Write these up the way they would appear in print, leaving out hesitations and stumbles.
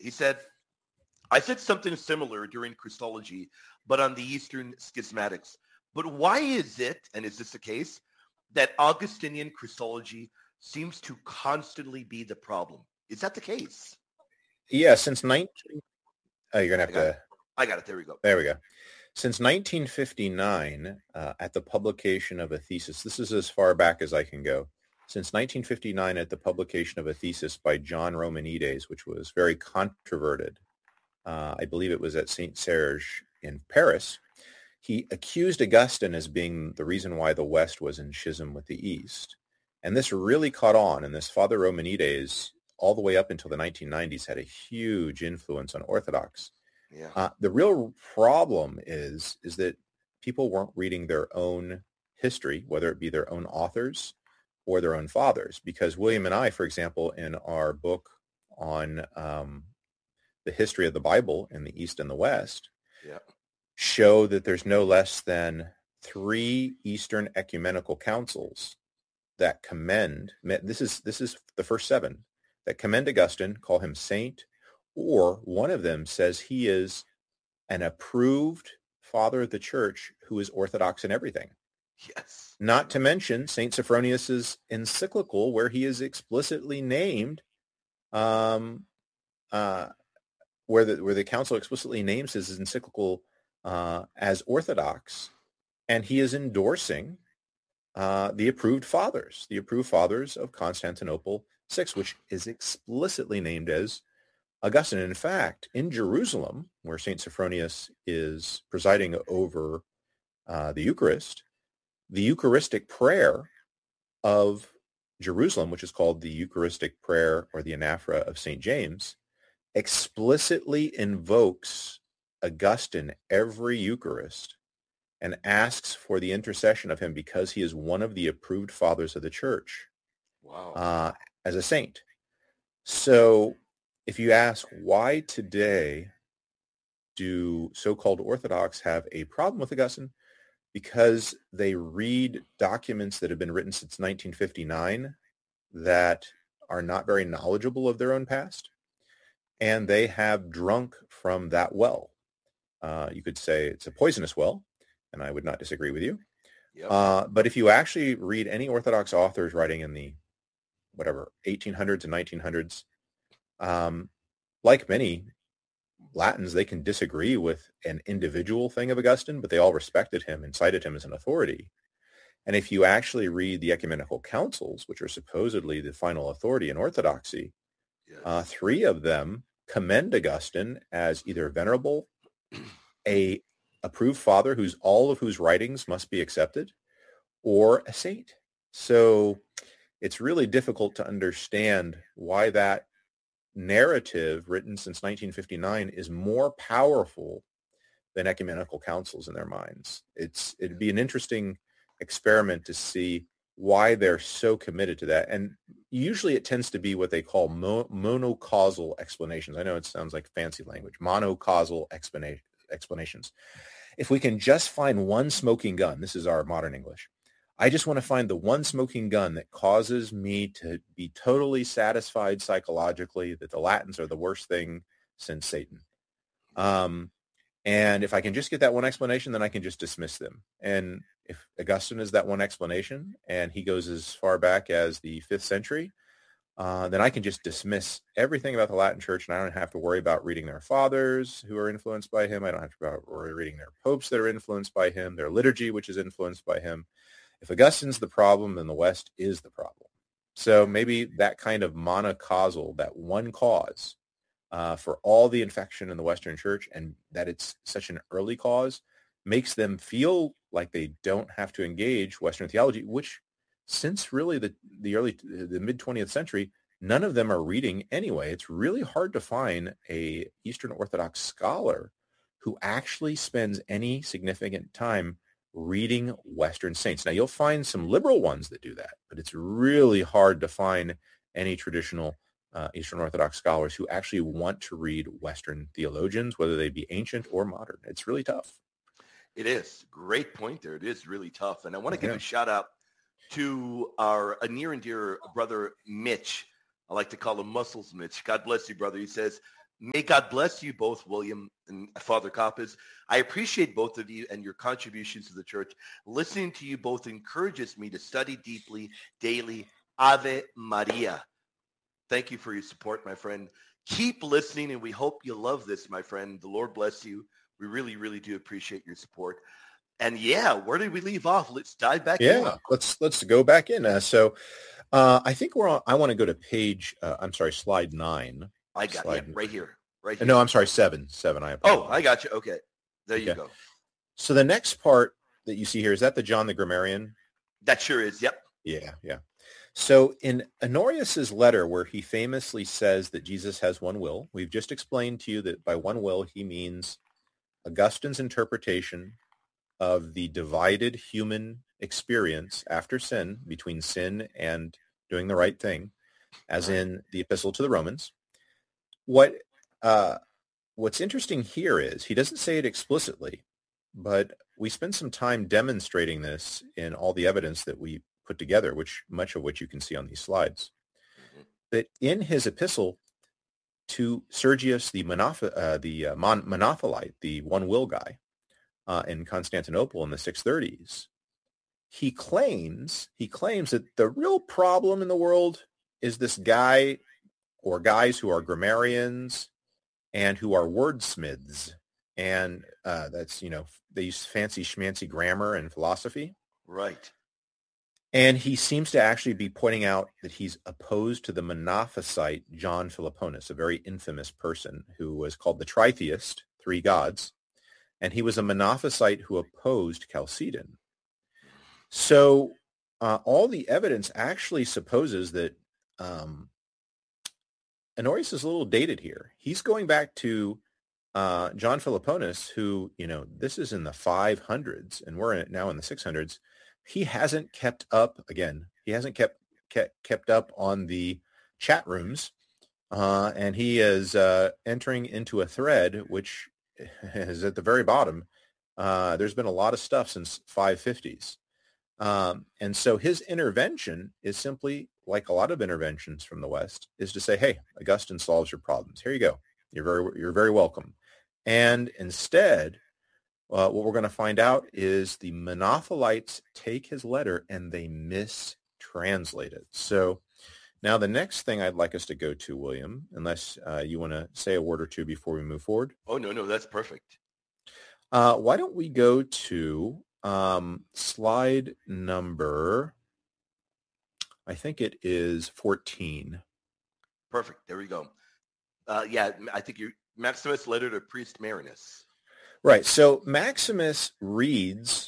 He said, I said something similar during Christology, but on the Eastern schismatics. But why is it, and is this the case, that Augustinian Christology seems to constantly be the problem? Is that the case? Yeah, since 19... Oh, you're going to have to... I got it. There we go. There we go. Since 1959, at the publication of a thesis, this is as far back as I can go, since 1959 at the publication of a thesis by John Romanides, which was very controverted, I believe it was at Saint Serge in Paris, he accused Augustine as being the reason why the West was in schism with the East. And this really caught on, and this Father Romanides, all the way up until the 1990s, had a huge influence on Orthodox. Yeah. The real problem is that people weren't reading their own history, whether it be their own authors or their own fathers, because William and I, for example, in our book on the history of the Bible in the East and the West, show that there's no less than 3 Eastern ecumenical councils that commend, this is the first 7, that commend Augustine, call him saint, or one of them says he is an approved father of the church who is Orthodox in everything. Yes. Not to mention St. Sophronius's encyclical, where he is explicitly named, where the council explicitly names his encyclical as Orthodox, and he is endorsing the approved fathers of Constantinople VI, which is explicitly named as Augustine. In fact, in Jerusalem, where St. Sophronius is presiding over the Eucharist, the Eucharistic prayer of Jerusalem, which is called the Eucharistic prayer or the anaphora of St. James, explicitly invokes Augustine every Eucharist and asks for the intercession of him because he is one of the approved fathers of the church. Wow. As a saint. So if you ask why today do so-called Orthodox have a problem with Augustine, because they read documents that have been written since 1959 that are not very knowledgeable of their own past, and they have drunk from that well. You could say it's a poisonous well, and I would not disagree with you. Yep. But if you actually read any Orthodox authors writing in the 1800s and 1900s, like many Latins, they can disagree with an individual thing of Augustine, but they all respected him and cited him as an authority. And if you actually read the ecumenical councils, which are supposedly the final authority in Orthodoxy, 3 of them commend Augustine as either venerable, a approved father all of whose writings must be accepted, or a saint. So it's really difficult to understand why that narrative written since 1959 is more powerful than ecumenical councils in their minds. It'd be an interesting experiment to see why they're so committed to that. And usually it tends to be what they call monocausal explanations. I know it sounds like fancy language. Monocausal explanations. If we can just find one smoking gun, this is our modern English, I just want to find the one smoking gun that causes me to be totally satisfied psychologically that the Latins are the worst thing since Satan. And if I can just get that one explanation, then I can just dismiss them. And if Augustine is that one explanation, and he goes as far back as the 5th century, then I can just dismiss everything about the Latin Church, and I don't have to worry about reading their fathers who are influenced by him. I don't have to worry reading their popes that are influenced by him, their liturgy, which is influenced by him. If Augustine's the problem, then the West is the problem. So maybe that kind of monocausal, that one cause for all the infection in the Western Church, and that it's such an early cause, makes them feel like they don't have to engage Western theology, which since really the mid-20th century, none of them are reading anyway. It's really hard to find a Eastern Orthodox scholar who actually spends any significant time reading Western saints. Now, you'll find some liberal ones that do that, but it's really hard to find any traditional Eastern Orthodox scholars who actually want to read Western theologians, whether they be ancient or modern. It's really tough. It is. Great point there. It is really tough. And I want to give a shout out to our near and dear brother, Mitch. I like to call him Muscles Mitch. God bless you, brother. He says, May God bless you both, William and Father Coppes. I appreciate both of you and your contributions to the church. Listening to you both encourages me to study deeply, daily. Ave Maria. Thank you for your support, my friend. Keep listening, and we hope you love this, my friend. The Lord bless you. We really, really do appreciate your support. And yeah, where did we leave off? Let's dive back in. Yeah, let's go back in. I think we're on. I want to go to page. Slide 9. I got it right here. Right here. No, I'm sorry, 7. 7. I apologize. Oh, I got you. Okay, there you go. So the next part that you see here, is that the John the Grammarian? That sure is. Yep. Yeah. So in Honorius's letter, where he famously says that Jesus has one will, we've just explained to you that by one will he means Augustine's interpretation of the divided human experience after sin, between sin and doing the right thing, as in the Epistle to the Romans. What's interesting here is he doesn't say it explicitly, but we spend some time demonstrating this in all the evidence that we put together, much of which you can see on these slides. That in his epistle to Sergius the Monothelite, the one will guy, in Constantinople in the 630s, he claims that the real problem in the world is this guy or guys who are grammarians and who are wordsmiths. And that's, they use fancy schmancy grammar and philosophy. Right. And he seems to actually be pointing out that he's opposed to the Monophysite John Philoponus, a very infamous person who was called the Tritheist, three gods. And he was a Monophysite who opposed Chalcedon. So all the evidence actually supposes that Honorius is a little dated here. He's going back to John Philoponus, who, this is in the 500s, and we're now in the 600s. He hasn't kept up, he hasn't kept up on the chat rooms, and he is entering into a thread, which is at the very bottom. There's been a lot of stuff since 550s. And so his intervention is simply, like a lot of interventions from the West, is to say, hey, Augustine solves your problems. Here you go. You're very welcome. And instead, what we're going to find out is the Monothelites take his letter and they mistranslate it. So now the next thing I'd like us to go to, William, unless you want to say a word or two before we move forward. Oh, no, that's perfect. Why don't we go to slide number, I think it is 14. Perfect. There we go. I think Maximus' letter to Priest Marinus. Right. So Maximus reads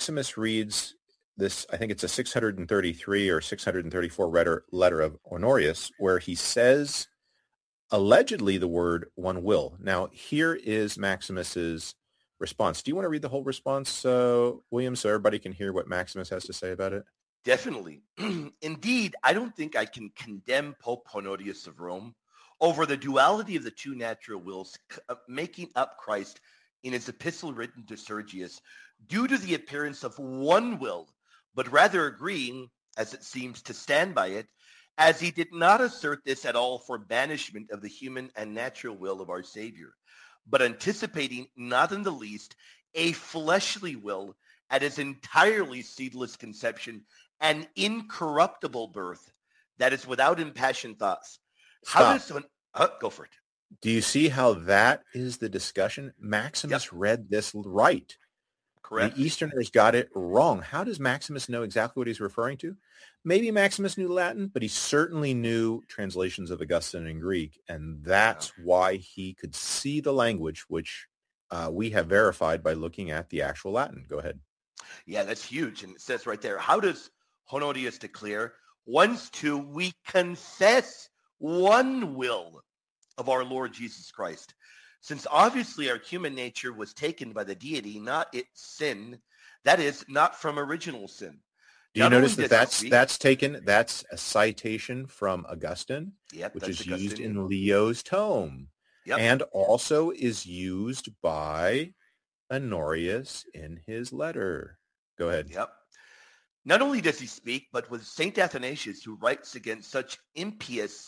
this, I think it's a 633 or 634 letter of Honorius, where he says allegedly the word one will. Now, here is Maximus's response. Do you want to read the whole response, William, so everybody can hear what Maximus has to say about it? Definitely. Indeed, I don't think I can condemn Pope Honorius of Rome over the duality of the two natural wills making up Christ in his epistle written to Sergius due to the appearance of one will, but rather agreeing, as it seems, to stand by it, as he did not assert this at all for banishment of the human and natural will of our Savior, but anticipating not in the least a fleshly will at his entirely seedless conception and incorruptible birth that is without impassioned thoughts. How does go for it? Do you see how that is the discussion? Maximus read this right. Correct. The Easterners got it wrong. How does Maximus know exactly what he's referring to? Maybe Maximus knew Latin, but he certainly knew translations of Augustine in Greek, and that's why he could see the language, which we have verified by looking at the actual Latin. Go ahead. Yeah, that's huge. And it says right there, how does Honorius declare? Once two, we confess one will of our Lord Jesus Christ. Since obviously our human nature was taken by the deity, not its sin, that is, not from original sin. Do you notice that's a citation from Augustine, which is Augustine. Used in Leo's tome, and also is used by Honorius in his letter. Go ahead. Yep. Not only does he speak, but with St. Athanasius, who writes against such impious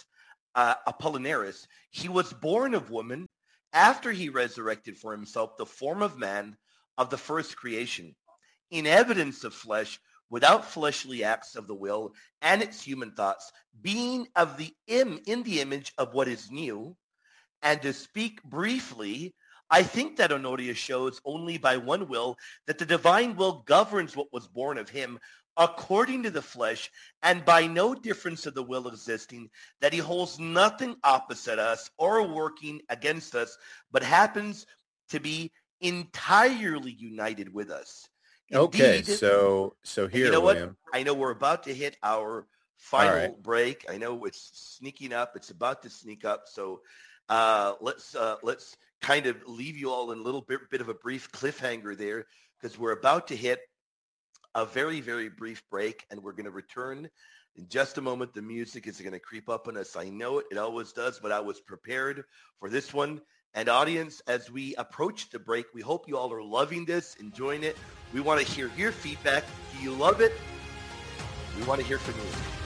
Apollinaris, he was born of woman after he resurrected for himself the form of man of the first creation, in evidence of flesh, without fleshly acts of the will and its human thoughts, being of the in the image of what is new. And to speak briefly, I think that Honorius shows only by one will that the divine will governs what was born of him according to the flesh, and by no difference of the will existing, that he holds nothing opposite us or working against us, but happens to be entirely united with us. Okay, so here, you know William. What? I know we're about to hit our final break. I know it's sneaking up. It's about to sneak up. So let's kind of leave you all in a little bit of a brief cliffhanger there, because we're about to hit a very, very brief break, and we're going to return in just a moment. The music is going to creep up on us. I know it. It always does, but I was prepared for this one. And audience, as we approach the break, we hope you all are loving this, enjoying it. We want to hear your feedback. Do you love it? We want to hear from you.